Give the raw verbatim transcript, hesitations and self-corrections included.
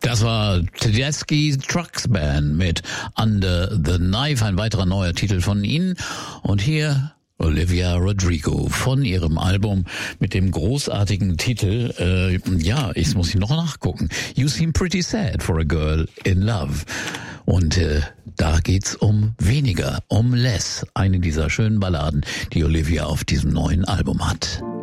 Das war Tedeschi Trucks Band mit Under the Knife, ein weiterer neuer Titel von ihnen. Und hier Olivia Rodrigo von ihrem Album mit dem großartigen Titel, äh, ja, ich muss noch nachgucken. You Seem Pretty Sad for a Girl in Love. Und äh, da geht's um weniger, um less. Eine dieser schönen Balladen, die Olivia auf diesem neuen Album hat.